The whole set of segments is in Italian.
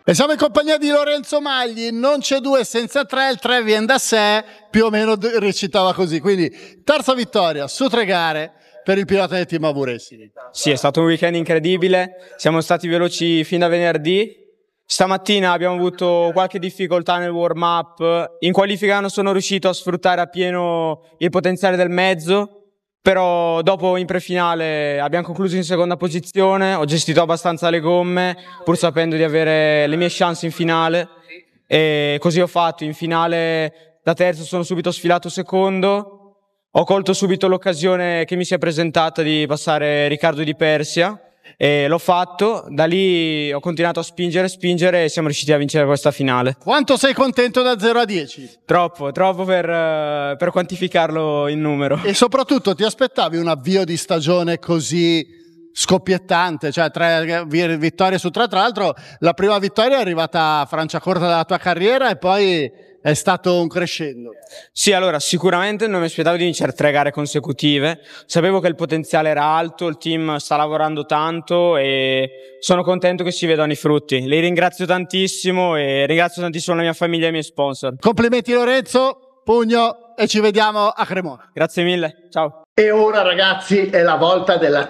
E siamo in compagnia di Lorenzo Magli, non c'è due senza tre, il tre viene da sé, più o meno recitava così, quindi terza vittoria su 3 gare per il pilota del team AV Racing. Sì, è stato un weekend incredibile, siamo stati veloci fino a venerdì, stamattina abbiamo avuto qualche difficoltà nel warm-up, in qualifica non sono riuscito a sfruttare appieno il potenziale del mezzo, però dopo in prefinale abbiamo concluso in seconda posizione, ho gestito abbastanza le gomme pur sapendo di avere le mie chance in finale e così ho fatto. In finale da terzo sono subito sfilato secondo, ho colto subito l'occasione che mi si è presentata di passare Riccardo Di Persia e l'ho fatto, da lì ho continuato a spingere e siamo riusciti a vincere questa finale. Quanto sei contento da 0 a 10? Troppo per quantificarlo in numero. E soprattutto ti aspettavi un avvio di stagione così scoppiettante, cioè 3 vittorie su 3, tra l'altro la prima vittoria è arrivata a Franciacorta della tua carriera e poi è stato un crescendo. Sì, allora sicuramente non mi aspettavo di vincere 3 gare consecutive, sapevo che il potenziale era alto, il team sta lavorando tanto e sono contento che si vedano i frutti. Li ringrazio tantissimo e ringrazio tantissimo la mia famiglia e i miei sponsor. Complimenti Lorenzo, pugno e ci vediamo a Cremona. Grazie mille, ciao. E ora ragazzi è la volta della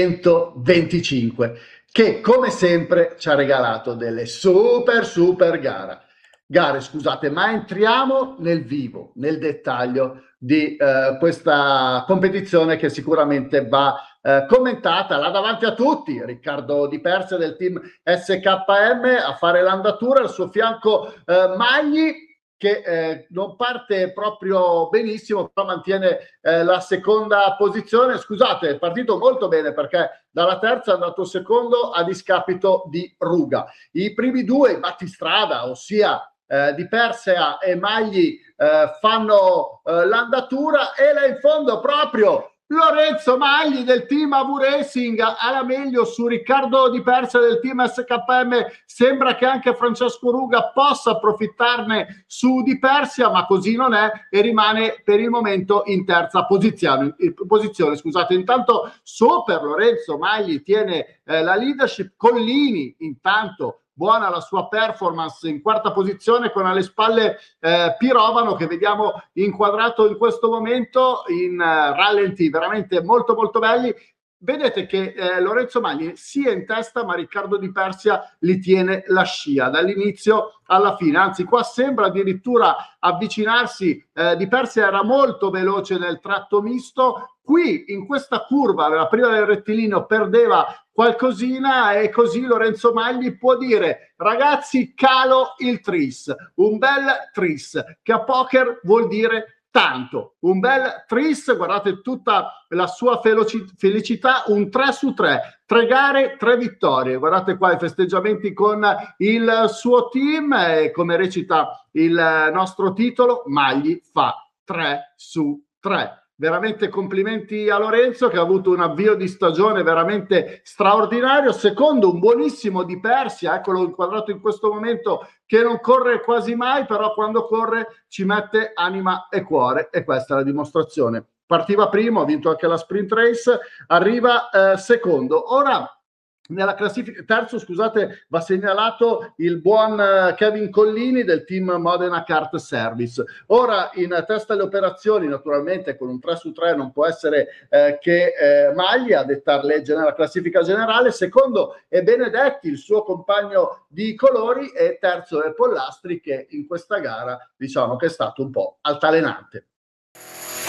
125 che come sempre ci ha regalato delle super gare, scusate, ma entriamo nel vivo, nel dettaglio di questa competizione che sicuramente va commentata là davanti a tutti. Riccardo Di Persia del team SKM a fare l'andatura, al suo fianco Magli che non parte proprio benissimo, però mantiene la seconda posizione. Scusate, è partito molto bene perché dalla terza è andato secondo a discapito di Ruga. I primi due, i battistrada, ossia Di Persia e Magli, fanno l'andatura e là in fondo proprio Lorenzo Magli del team AV Racing alla meglio su Riccardo Di Persia del team SKM. Sembra che anche Francesco Ruga possa approfittarne su Di Persia, ma così non è e rimane per il momento in terza posizione. Scusate. Intanto Super Lorenzo Magli tiene la leadership. Collini intanto buona la sua performance in quarta posizione con alle spalle Pirovano, che vediamo inquadrato in questo momento in rallenti veramente molto belli. Vedete che Lorenzo Magli sia in testa, ma Riccardo Di Persia li tiene la scia dall'inizio alla fine, anzi qua sembra addirittura avvicinarsi. Di Persia era molto veloce nel tratto misto, qui in questa curva la prima del rettilineo perdeva qualcosina e così Lorenzo Magli può dire: ragazzi, calo il tris, un bel tris che a poker vuol dire tanto, un bel tris, guardate tutta la sua felicità, un 3 su 3, 3 gare, 3 vittorie, guardate qua i festeggiamenti con il suo team e come recita il nostro titolo, Magli fa 3 su 3. Veramente complimenti a Lorenzo che ha avuto un avvio di stagione veramente straordinario. Secondo un buonissimo Di Persia, eccolo inquadrato in questo momento, che non corre quasi mai, però quando corre ci mette anima e cuore e questa è la dimostrazione. Partiva primo, ha vinto anche la sprint race, arriva secondo. Ora nella classifica terzo, scusate, va segnalato il buon Kevin Collini del team Modena Kart Service. Ora in testa alle operazioni, naturalmente con un 3 su 3 non può essere che Magli a dettar legge nella classifica generale. Secondo è Benedetti, il suo compagno di colori, e terzo è Pollastri che in questa gara diciamo che è stato un po' altalenante.